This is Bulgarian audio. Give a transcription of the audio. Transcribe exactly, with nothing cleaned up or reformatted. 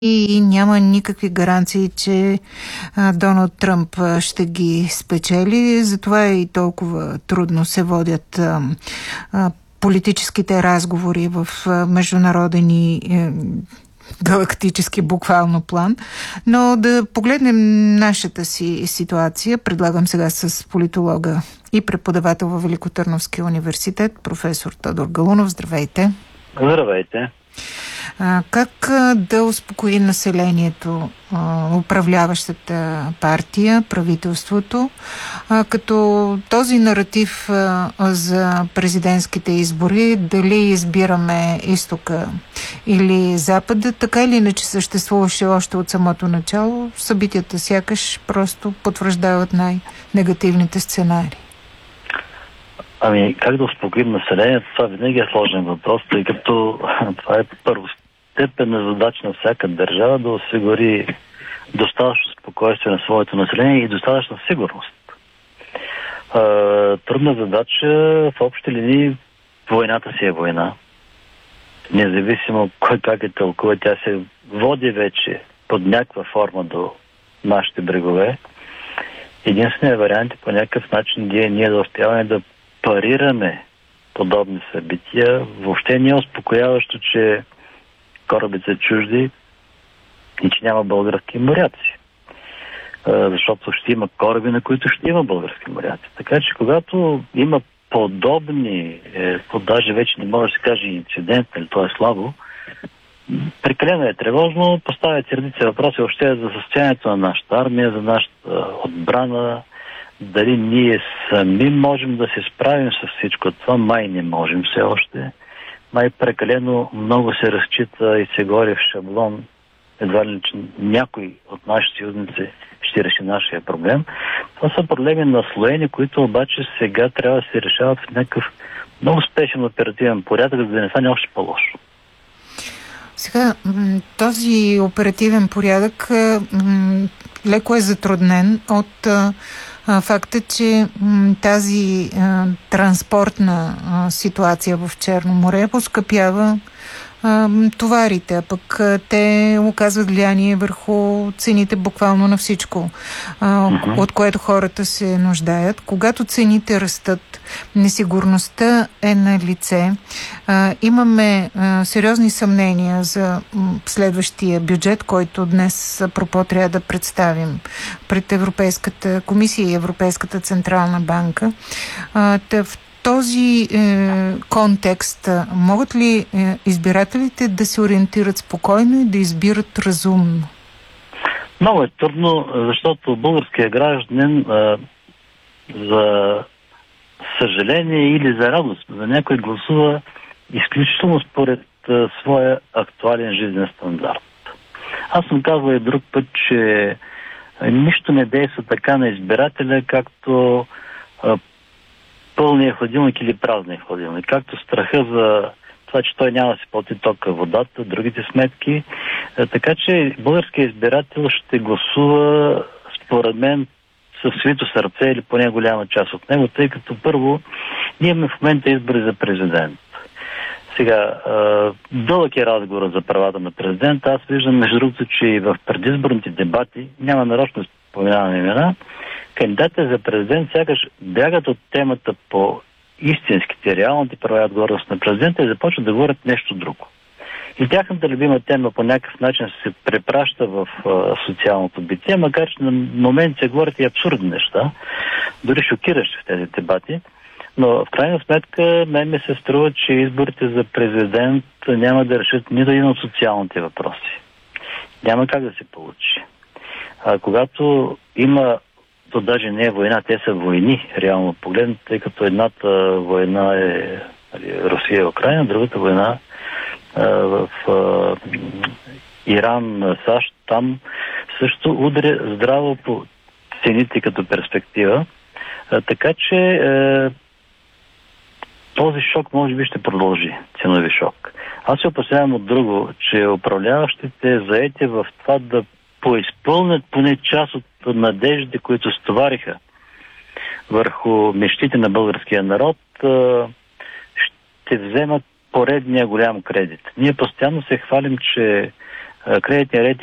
и няма никакви гаранции, че а, Доналд Тръмп ще ги спечели. Затова и толкова трудно се водят а, а, политическите разговори в а, международен и е, галактически буквално план. Но да погледнем нашата си ситуация. Предлагам сега с политолога и преподавател във Великотърновския университет, професор Тодор Галунов. Здравейте! Здравейте! А, как а, да успокои населението, а, управляващата партия, правителството, а, като този наратив а, за президентските избори, дали избираме изтока или запада, така или иначе съществуваше още от самото начало, събитията сякаш просто потвърждават най-негативните сценарии. Ами, как да успокоим населението? Това винаги е сложен въпрос, тъй като това е първостепенна задача на всяка държава да осигури достатъчно спокойствие на своето население и достатъчна сигурност. Трудна задача, в общи линии войната си е война. Независимо кой как е тълкува, тя се води вече под някаква форма до нашите брегове. Единственият вариант е по някакъв начин ние, ние да успяваме да парираме подобни събития. Въобще не е успокояващо, че корабите са чужди и че няма български моряци. Защото ще има кораби, на които ще има български моряци. Така че когато има подобни, е, даже вече не може да се каже инцидент, или то е слабо, прекалено е тревожно, поставят редица въпроси въобще за състоянието на нашата армия, за нашата отбрана, дали ние сами можем да се справим с всичко това. Май не можем все още. Май прекалено много се разчита и се гори в шаблон. Едва ли, че някой от нашите съюзници ще реши нашия проблем. Това са проблеми наслоени, които обаче сега трябва да се решават в някакъв много спешен оперативен порядък, за да не стане още по-лошо. Сега, този оперативен порядък леко е затруднен от факта, че тази транспортна ситуация в Черно море поскъпява товарите, а пък те оказват влияние върху цените буквално на всичко, uh-huh. от което хората се нуждаят. Когато цените растат, несигурността е на лице. Имаме сериозни съмнения за следващия бюджет, който днес апропо трябва да представим пред Европейската комисия и Европейската централна банка. В този е, контекст могат ли е, избирателите да се ориентират спокойно и да избират разумно? Много е трудно, защото българският гражданин е, за съжаление или за радост за някой гласува изключително според е, своя актуален жизнен стандарт. Аз съм казвал и друг път, че нищо не действа така на избирателя, както е, пълния хладилник или празния хладилник. Както страха за това, че той няма да си плати тока, водата, другите сметки. Така че българският избирател ще гласува, според мен, със свито сърце или поне голяма част от него, тъй като първо ние имаме в момента избори за президент. Сега, дълъг е разговор за правата на президента. Аз виждам, между другото, че и в предизборните дебати, няма нарочно споменаване имена, кандидатите за президент сякаш бягат от темата по истинските, реалните права и отговорност на президента и започват да говорят нещо друго. И тяхната любима тема по някакъв начин се препраща в а, социалното битие, макар че на момент се говорят и абсурдни неща, дори шокиращи в тези дебати. Но в крайна сметка мен ми се струва, че изборите за президент няма да решат нито един от социалните въпроси. Няма как да се получи. А, когато има, то даже не е война, те са войни, реално погледнато, тъй като едната война е Русия и Украина, другата война а, в а, Иран, САЩ, там също удря здраво по цените като перспектива. А, така че а, този шок може би ще продължи, ценови шок. Аз се опасявам от друго, че управляващите заети в това да поизпълнят поне част от надеждите, които стовариха върху мечтите на българския народ, ще вземат поредния голям кредит. Ние постоянно се хвалим, че кредитния рейтинг